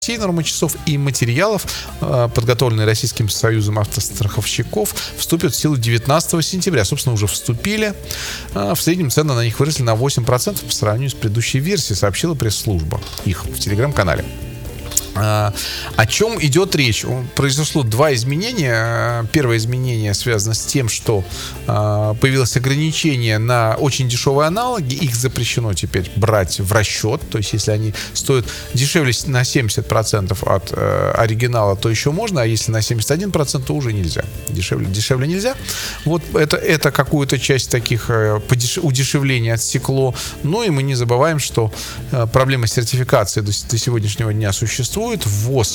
нормы часов и материалов, подготовленные Российским союзом автостраховщиков, вступят в силу 19 сентября. Собственно, уже вступили. В среднем цены на них выросли на 8% по сравнению с предыдущей версией, сообщила пресс-служба их в телеграм-канале. О чем идет речь? Произошло два изменения. Первое изменение связано с тем, что появилось ограничение на очень дешевые аналоги. Их запрещено теперь брать в расчет. То есть, если они стоят дешевле на 70% от оригинала, то еще можно, а если на 71%, то уже нельзя. Дешевле нельзя. Вот это какую-то часть таких удешевлений отсекло. Ну и мы не забываем, что проблема сертификации до сегодняшнего дня существует. ВВОЗ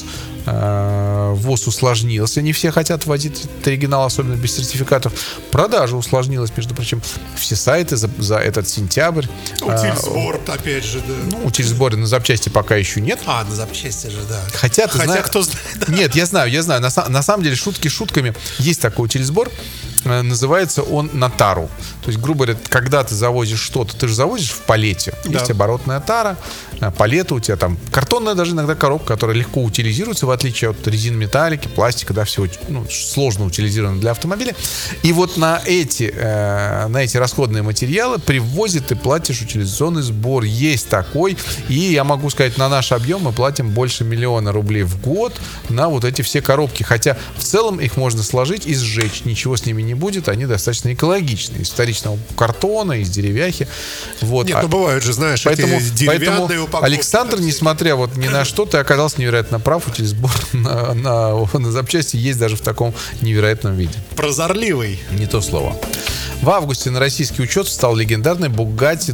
усложнился. Не все хотят вводить оригинал, особенно без сертификатов. Продажа усложнилась, между прочим. Все сайты за этот сентябрь. Утильсбор, опять же, да. Ну, утильсбора на запчасти пока еще нет. На запчасти же, да. Хотя кто знает. Да. Нет, я знаю. На самом деле, шутки шутками. Есть такой утильсбор. Называется он на тару. То есть, грубо говоря, когда ты завозишь что-то, ты же завозишь в палете. Да. Есть оборотная тара, палета у тебя там картонная даже иногда коробка, которая легко утилизируется, в отличие от резины, металлики, пластика, да, всего сложно утилизировано для автомобиля. И вот на эти расходные материалы при ввозе ты платишь утилизационный сбор. Есть такой. И я могу сказать, на наш объем мы платим больше 1 000 000 рублей в год на вот эти все коробки. Хотя в целом их можно сложить и сжечь. Ничего с ними не будет. Они достаточно экологичные. Из вторичного картона, из деревяхи. Вот. Нет, бывают же, знаешь, поэтому деревянные упаковки. Александр, несмотря вот ни на что, ты оказался невероятно прав. Утильсбор на запчасти есть даже в таком невероятном виде. Прозорливый. Не то слово. В августе на российский учет встал легендарный Bugatti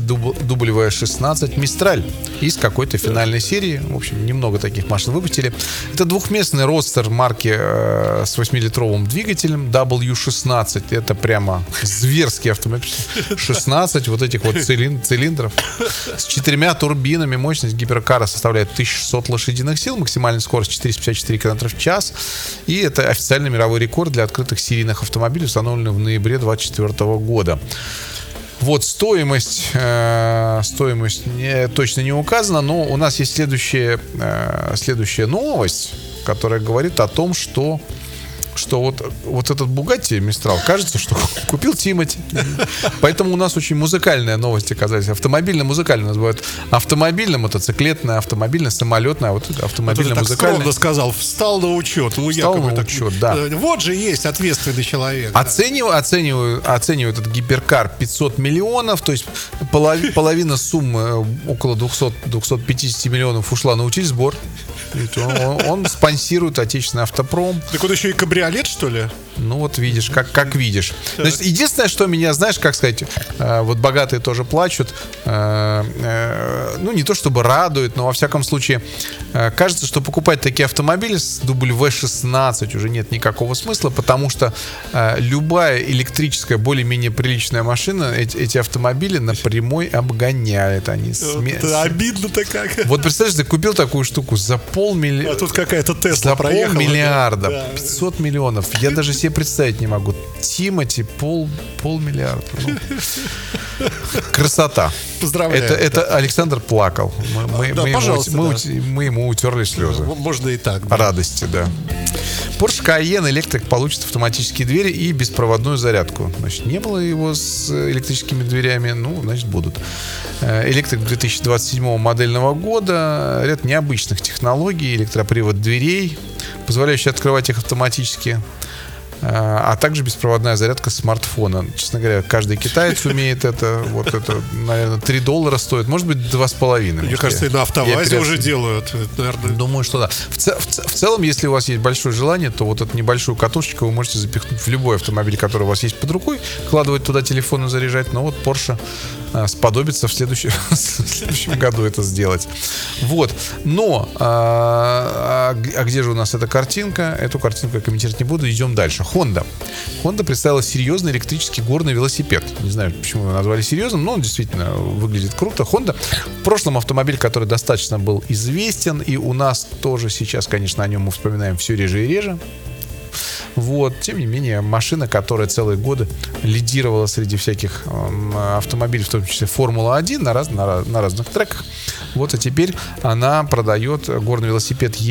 W16 Mistral из какой-то финальной серии. В общем, немного таких машин выпустили. Это двухместный родстер марки с 8-литровым двигателем W16. Это прямо зверский автомобиль. 16 вот этих вот цилиндров с 4 турбинами. Мощность гиперкара составляет 1600 лошадиных сил. Максимальная скорость 454 км в час. И это официальный мировой рекорд для открытых серийных автомобилей, установленный в ноябре 2024 года. Вот стоимость точно не указана, но у нас есть следующая новость, которая говорит о том, что вот этот Bugatti Mistral, кажется, что купил Тимати. Поэтому у нас очень музыкальная новость оказалась. Автомобильно-музыкальная. У нас бывает автомобильно-мотоциклетная, автомобильно-самолетная, а вот автомобильно-музыкальная. Так скромно сказал, встал на учет. Встал на учет, да. Вот же есть ответственный человек. Оцениваю этот гиперкар 500 миллионов, то есть половина суммы, около 200-250 миллионов ушла на утильсбор. Он спонсирует отечественный автопром. Так вот еще и кабриолет, что ли? Ну вот видишь, как видишь. Значит, единственное, что меня, знаешь, как сказать, вот богатые тоже плачут. Ну не то чтобы радует, но во всяком случае кажется, что покупать такие автомобили с W16 уже нет никакого смысла, потому что любая электрическая, более-менее приличная машина эти автомобили напрямую обгоняет. Это обидно-то как. Вот представляешь, ты купил такую штуку за полмиллиарда. А тут какая-то Тесла проехала. За полмиллиарда. Да. 500 миллионов. Я даже себе представить не могу. Тимати полмиллиарда. Красота. Поздравляю. Это Александр плакал. Мы ему утерли слезы. Можно и так. Да. Радости, да. Porsche Cayenne электрик получит автоматические двери и беспроводную зарядку. Значит, не было его с электрическими дверями, значит, будут. Электрик 2027 модельного года. Ряд необычных технологий. Электропривод дверей, позволяющий открывать их автоматически. А также беспроводная зарядка смартфона. Честно говоря, каждый китаец умеет это. Вот это, наверное, $3 стоит. Может быть, 2,5. Мне кажется, и на АвтоВАЗе уже делают. Наверное. Думаю, что да. В целом, если у вас есть большое желание, то вот эту небольшую катушечку вы можете запихнуть в любой автомобиль, который у вас есть под рукой, вкладывать туда телефон и заряжать. Но вот Porsche сподобится в следующем году это сделать. Вот. Но где же у нас эта картинка? Эту картинку я комментировать не буду. Идем дальше. Honda представила серьезный электрический горный велосипед. Не знаю, почему его назвали серьезным, но он действительно выглядит круто. Honda в прошлом автомобиль, который достаточно был известен, и у нас тоже сейчас, конечно, о нем мы вспоминаем все реже и реже. Вот. Тем не менее, машина, которая целые годы лидировала среди всяких автомобилей, в том числе Формула-1 на разных треках, вот, а теперь она продает горный велосипед